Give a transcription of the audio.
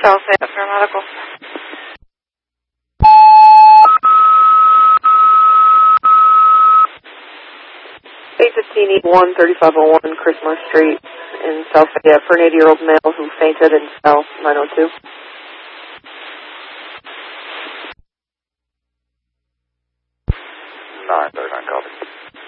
South Fayette Paramedical. 815 E1 3501 Christmas Street in South Fayette for an 80-year-old male who fainted and fell. 902. 939 copy.